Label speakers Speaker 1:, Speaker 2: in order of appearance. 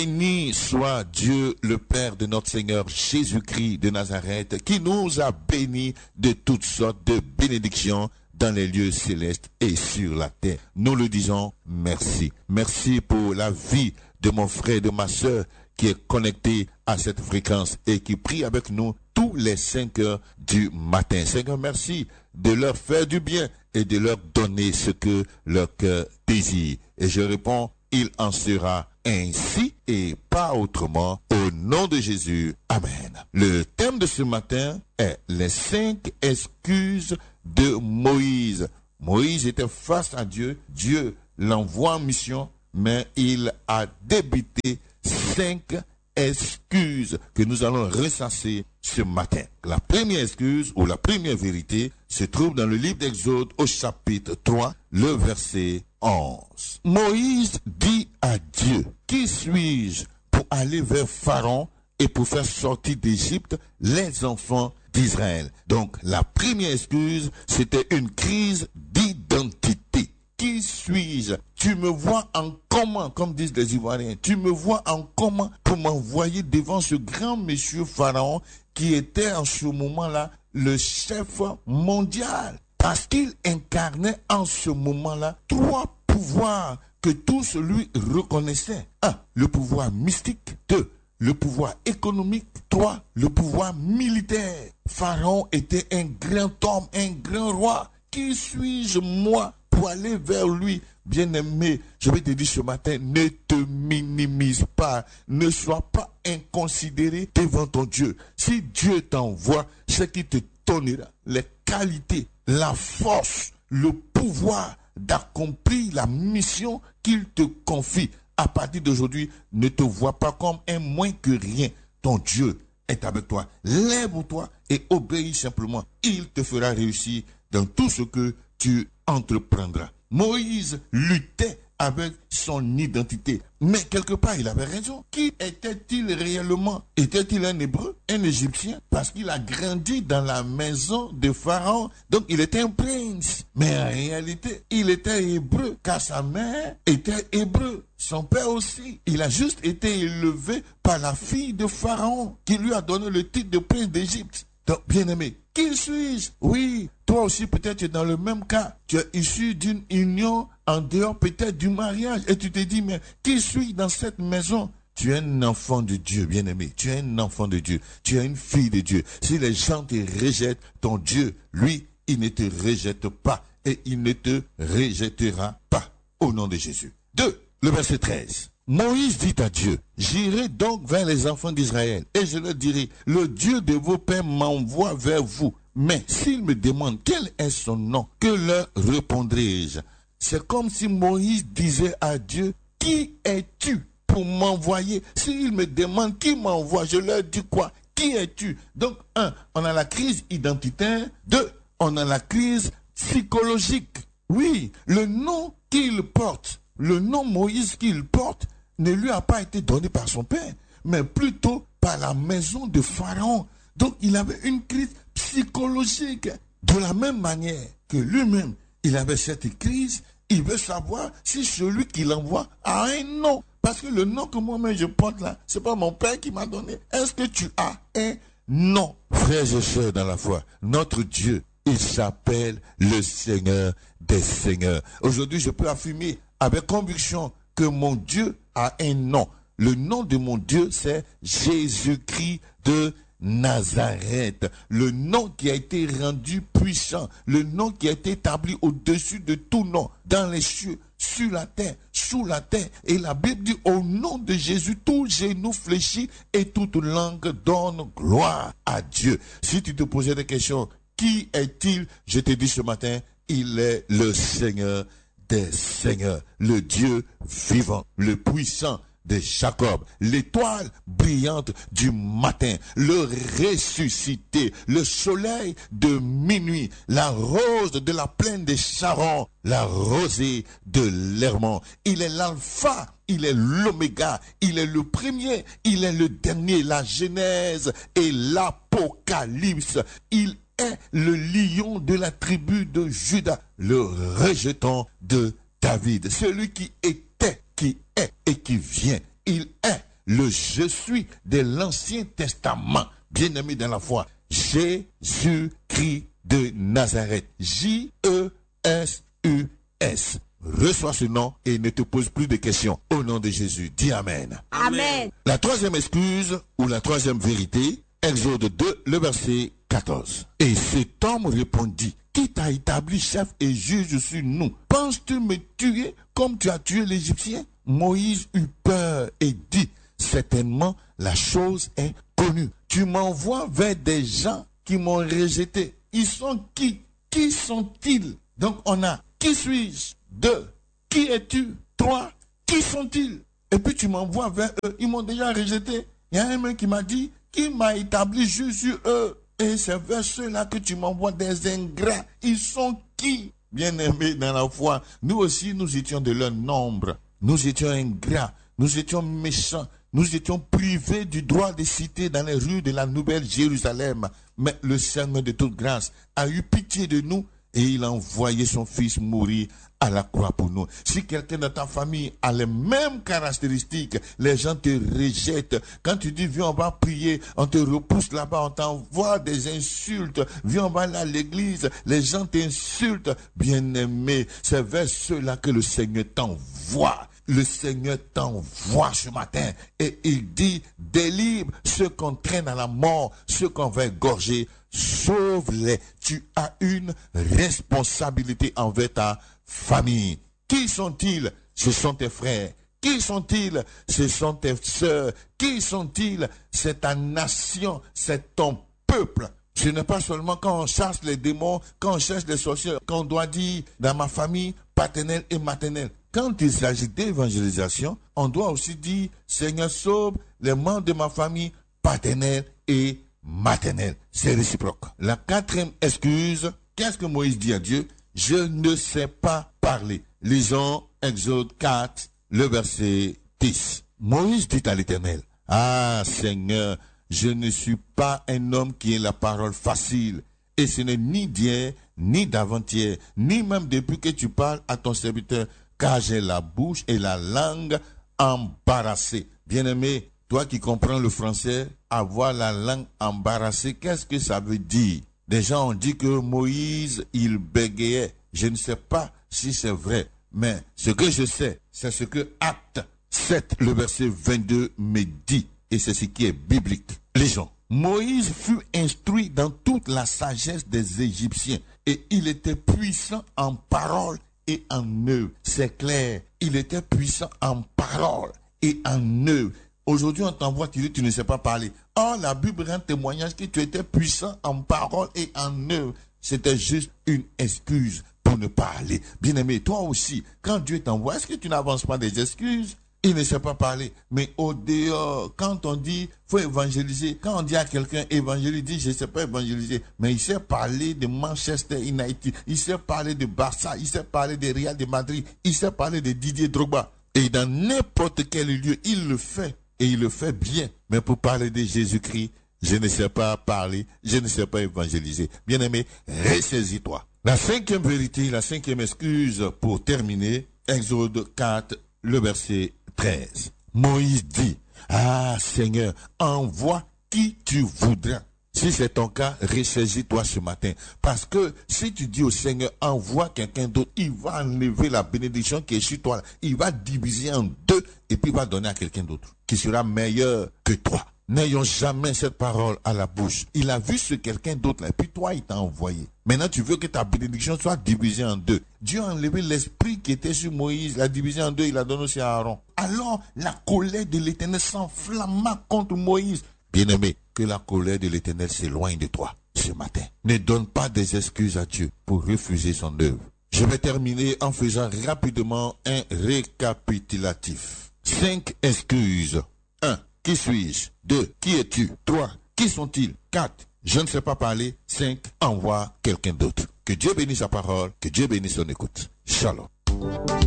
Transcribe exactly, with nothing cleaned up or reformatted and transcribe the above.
Speaker 1: Béni soit Dieu, le Père de notre Seigneur Jésus-Christ de Nazareth, qui nous a bénis de toutes sortes de bénédictions dans les lieux célestes et sur la terre. Nous le disons merci. Merci pour la vie de mon frère et de ma sœur qui est connecté à cette fréquence et qui prie avec nous tous les cinq heures du matin. Seigneur, merci de leur faire du bien et de leur donner ce que leur cœur désire. Et je réponds, il en sera ainsi et pas autrement, au nom de Jésus. Amen. Le thème de ce matin est les cinq excuses de Moïse. Moïse était face à Dieu. Dieu l'envoie en mission, mais il a débité cinq excuses que nous allons ressasser ce matin. La première excuse ou la première vérité se trouve dans le livre d'Exode au chapitre trois, le verset onze. Moïse dit à Dieu, qui suis-je pour aller vers Pharaon et pour faire sortir d'Égypte les enfants d'Israël? Donc la première excuse, c'était une crise d'identité. Qui suis-je? Tu me vois en comment, comme disent les Ivoiriens, tu me vois en comment pour m'envoyer devant ce grand monsieur Pharaon qui était en ce moment-là le chef mondial. Parce qu'il incarnait en ce moment-là trois pouvoirs que tous lui reconnaissaient. Un, le pouvoir mystique. Deux, le pouvoir économique. Trois, le pouvoir militaire. Pharaon était un grand homme, un grand roi. Qui suis-je, moi, pour aller vers lui? Bien-aimé, je vais te dire ce matin, ne te minimise pas, ne sois pas inconsidéré devant ton Dieu. Si Dieu t'envoie, c'est qu'il te donnera les qualités, la force, le pouvoir d'accomplir la mission qu'il te confie. À partir d'aujourd'hui, ne te vois pas comme un moins que rien. Ton Dieu est avec toi. Lève-toi et obéis simplement. Il te fera réussir dans tout ce que tu entreprendras. Moïse luttait avec son identité. Mais quelque part, il avait raison. Qui était-il réellement? Était-il un Hébreu, un Égyptien? Parce qu'il a grandi dans la maison de Pharaon. Donc, il était un prince. Mais en réalité, il était hébreu, car sa mère était hébreu. Son père aussi. Il a juste été élevé par la fille de Pharaon, qui lui a donné le titre de prince d'Égypte. Donc, bien-aimé, qui suis-je? Oui, toi aussi peut-être tu es dans le même cas. Tu es issu d'une union en dehors peut-être du mariage. Et tu te dis, mais qui suis-je dans cette maison? Tu es un enfant de Dieu, bien-aimé. Tu es un enfant de Dieu. Tu es une fille de Dieu. Si les gens te rejettent, ton Dieu, lui, il ne te rejette pas. Et il ne te rejettera pas. Au nom de Jésus. Deux, le verset treize. Moïse dit à Dieu, j'irai donc vers les enfants d'Israël et je leur dirai, le Dieu de vos pères m'envoie vers vous. Mais s'ils me demandent quel est son nom, que leur répondrai-je? C'est comme si Moïse disait à Dieu, qui es-tu pour m'envoyer? S'ils me demandent qui m'envoie, je leur dis quoi? Qui es-tu? Donc, un, on a la crise identitaire. Deux, on a la crise psychologique. Oui, le nom qu'il porte, le nom Moïse qu'il porte, ne lui a pas été donné par son père, mais plutôt par la maison de Pharaon. Donc il avait une crise psychologique. De la même manière que lui-même, il avait cette crise, il veut savoir si celui qui l'envoie a un nom. Parce que le nom que moi-même je porte là, c'est pas mon père qui m'a donné. Est-ce que tu as un nom? Frères et sœurs dans la foi, notre Dieu, il s'appelle le Seigneur des Seigneurs. Aujourd'hui, je peux affirmer avec conviction que mon Dieu a un nom. Le nom de mon Dieu, c'est Jésus-Christ de Nazareth. Le nom qui a été rendu puissant. Le nom qui a été établi au-dessus de tout nom. Dans les cieux, sur la terre, sous la terre. Et la Bible dit, au nom de Jésus, tout genou fléchit et toute langue donne gloire à Dieu. Si tu te posais des questions, qui est-il? Je te dis ce matin, il est le Seigneur des Seigneurs, le Dieu vivant, le puissant de Jacob, l'étoile brillante du matin, le ressuscité, le soleil de minuit, la rose de la plaine de Sharon, la rosée de l'Hermon. Il est l'alpha, il est l'oméga, il est le premier, il est le dernier, la Genèse et l'Apocalypse. Il est le lion de la tribu de Juda, le rejeton de David, celui qui était, qui est et qui vient. Il est le je suis de l'Ancien Testament. Bien-aimé dans la foi, Jésus-Christ de Nazareth. J E S U S. Reçois ce nom et ne te pose plus de questions. Au nom de Jésus, dis Amen.
Speaker 2: Amen.
Speaker 1: La troisième excuse ou la troisième vérité, Exode deux, le verset quatorze. Et cet homme répondit, qui t'a établi chef et juge sur nous? Penses-tu me tuer comme tu as tué l'Égyptien? Moïse eut peur et dit, certainement la chose est connue. Tu m'envoies vers des gens qui m'ont rejeté. Ils sont qui? Qui sont-ils? Donc on a, qui suis-je? Deux, qui es-tu? Trois, qui sont-ils? Et puis tu m'envoies vers eux. Ils m'ont déjà rejeté. Il y a un mec qui m'a dit, qui m'a établi juste sur eux. Et c'est vers ceux-là que tu m'envoies des ingrats. Ils sont qui? Bien-aimés dans la foi, nous aussi nous étions de leur nombre. Nous étions ingrats, nous étions méchants, nous étions privés du droit de citer dans les rues de la Nouvelle Jérusalem. Mais le Seigneur de toute grâce a eu pitié de nous et il a envoyé son Fils mourir à la croix pour nous. Si quelqu'un de ta famille a les mêmes caractéristiques, les gens te rejettent. Quand tu dis, viens, on va prier, on te repousse là-bas, on t'envoie des insultes. Viens, on va aller à l'église, les gens t'insultent. Bien-aimé, c'est vers ceux-là que le Seigneur t'envoie. Le Seigneur t'envoie ce matin et il dit, délivre ceux qu'on traîne à la mort, ceux qu'on va égorger, sauve-les. Tu as une responsabilité envers ta famille. Qui sont-ils? Ce sont tes frères. Qui sont-ils? Ce sont tes sœurs. Qui sont-ils? C'est ta nation, c'est ton peuple. Ce n'est pas seulement quand on chasse les démons, quand on cherche les sorciers, qu'on doit dire dans ma famille paternelle et maternelle. Quand il s'agit d'évangélisation, on doit aussi dire, Seigneur, sauve les membres de ma famille paternelle et maternelle. C'est réciproque. La quatrième excuse, qu'est-ce que Moïse dit à Dieu? Je ne sais pas parler. Lisons Exode quatre, le verset dix. Moïse dit à l'Éternel, ah Seigneur, je ne suis pas un homme qui ait la parole facile. Et ce n'est ni d'hier, ni d'avant-hier, ni même depuis que tu parles à ton serviteur, car j'ai la bouche et la langue embarrassées. Bien-aimé, toi qui comprends le français, avoir la langue embarrassée, qu'est-ce que ça veut dire? Des gens ont dit que Moïse, il bégayait. Je ne sais pas si c'est vrai, mais ce que je sais, c'est ce que Acte sept, le verset vingt-deux me dit. Et c'est ce qui est biblique. Lisons. Moïse fut instruit dans toute la sagesse des Égyptiens et il était puissant en parole et en œuvre. C'est clair, il était puissant en parole et en œuvre. Aujourd'hui, on t'envoie, tu dis, tu ne sais pas parler. Or, la Bible rend témoignage que tu étais puissant en parole et en œuvre. C'était juste une excuse pour ne pas aller. Bien-aimé, toi aussi, quand Dieu t'envoie, est-ce que tu n'avances pas des excuses? Il ne sait pas parler. Mais au dehors, quand on dit, faut évangéliser, quand on dit à quelqu'un, évangéliser, il dit, je ne sais pas évangéliser. Mais il sait parler de Manchester United, il sait parler de Barça, il sait parler de Real de Madrid, il sait parler de Didier Drogba. Et dans n'importe quel lieu, il le fait. Et il le fait bien. Mais pour parler de Jésus-Christ, je ne sais pas parler, je ne sais pas évangéliser. Bien-aimé, ressaisis-toi. La cinquième vérité, la cinquième excuse pour terminer, Exode quatre, le verset treize. Moïse dit, ah Seigneur, envoie qui tu voudras. Si c'est ton cas, ressaisis-toi ce matin. Parce que si tu dis au Seigneur, envoie quelqu'un d'autre, il va enlever la bénédiction qui est sur toi. Il va diviser en deux et puis il va donner à quelqu'un d'autre qui sera meilleur que toi. N'ayons jamais cette parole à la bouche. Il a vu ce quelqu'un d'autre là et puis toi, il t'a envoyé. Maintenant, tu veux que ta bénédiction soit divisée en deux. Dieu a enlevé l'esprit qui était sur Moïse, l'a divisé en deux, il l'a donné aussi à Aaron. Alors, la colère de l'Éternel s'enflamma contre Moïse. Bien-aimé, que la colère de l'Éternel s'éloigne de toi ce matin. Ne donne pas des excuses à Dieu pour refuser son œuvre. Je vais terminer en faisant rapidement un récapitulatif. Cinq excuses. Un. Qui suis-je? Deux. Qui es-tu? Trois. Qui sont-ils? Quatre. Je ne sais pas parler. Cinq. Envoie quelqu'un d'autre. Que Dieu bénisse sa parole. Que Dieu bénisse son écoute. Shalom.